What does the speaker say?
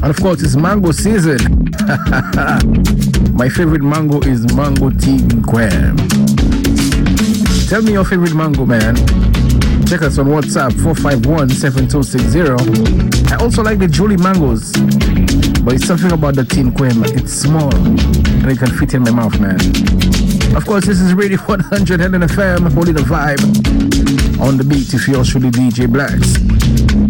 And of course, it's mango season. My favorite mango is mango tinquem. Tell me your favorite mango, man. Check us on WhatsApp 451-7260. I also like the Julie mangoes, but it's something about the tinquem. It's small and it can fit in my mouth, man. Of course, this is Radio 100 Helen FM, holding the vibe on the beat if you're truly DJ Blacks.